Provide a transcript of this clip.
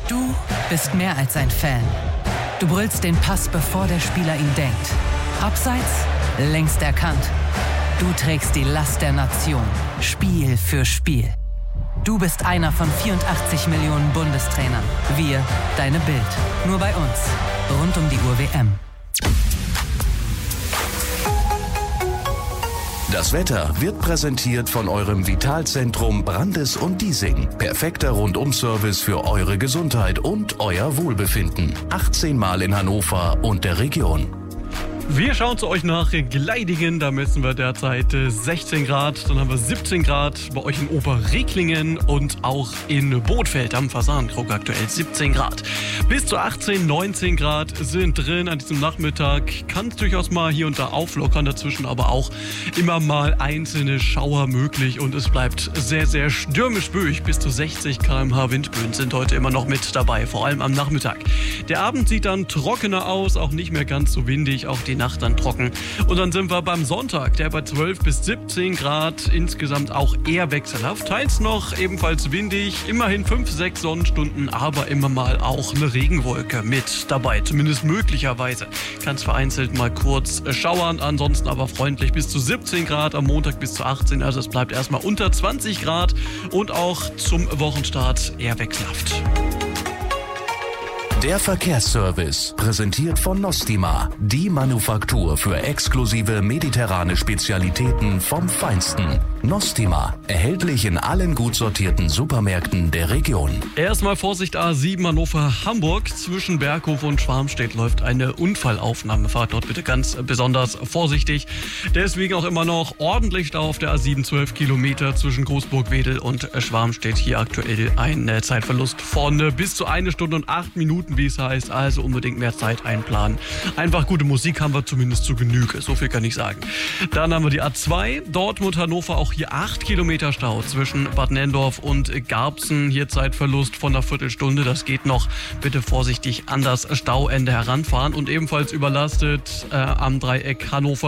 Du bist mehr als ein Fan. Du brüllst den Pass, bevor der Spieler ihn denkt. Abseits, längst erkannt. Du trägst die Last der Nation, Spiel für Spiel. Du bist einer von 84 Millionen Bundestrainern. Wir, deine Bild. Nur bei uns. Rund um die Uhr WM. Das Wetter wird präsentiert von eurem Vitalzentrum Brandes und Diesing. Perfekter Rundum-Service für eure Gesundheit und euer Wohlbefinden. 18 Mal in Hannover und der Region. Wir schauen zu euch nach Gleidingen, da messen wir derzeit 16 Grad, dann haben wir 17 Grad bei euch in Oberreklingen und auch in Bothfeld am Fasanenkrug aktuell 17 Grad. Bis zu 18, 19 Grad sind drin an diesem Nachmittag, kann es durchaus mal hier und da auflockern, dazwischen aber auch immer mal einzelne Schauer möglich und es bleibt sehr, sehr stürmisch böig. Bis zu 60 km/h Windböen sind heute immer noch mit dabei, vor allem am Nachmittag. Der Abend sieht dann trockener aus, auch nicht mehr ganz so windig, auch die Nacht dann trocken. Und dann sind wir beim Sonntag, der bei 12 bis 17 Grad, insgesamt auch eher wechselhaft. Teils noch ebenfalls windig, immerhin 5, 6 Sonnenstunden, aber immer mal auch eine Regenwolke mit dabei, zumindest möglicherweise. Kann es vereinzelt mal kurz schauern, ansonsten aber freundlich bis zu 17 Grad, am Montag bis zu 18, also es bleibt erstmal unter 20 Grad und auch zum Wochenstart eher wechselhaft. Der Verkehrsservice, präsentiert von Nostima, die Manufaktur für exklusive mediterrane Spezialitäten vom Feinsten. Nostima, erhältlich in allen gut sortierten Supermärkten der Region. Erstmal Vorsicht A7 Hannover-Hamburg. Zwischen Berghof und Schwarmstedt läuft eine Unfallaufnahme. Fahrt dort bitte ganz besonders vorsichtig. Deswegen auch immer noch ordentlich Stau auf der A7, 12 Kilometer zwischen Großburg-Wedel und Schwarmstedt. Hier aktuell ein Zeitverlust von bis zu 1 Stunde und 8 Minuten, wie es heißt. Also unbedingt mehr Zeit einplanen. Einfach gute Musik haben wir zumindest zu Genüge. So viel kann ich sagen. Dann haben wir die A2, Dortmund-Hannover, auch hier 8 Kilometer Stau zwischen Bad Nenndorf und Garbsen. Hier Zeitverlust von einer Viertelstunde. Das geht noch. Bitte vorsichtig an das Stauende heranfahren. Und ebenfalls überlastet am Dreieck Hannover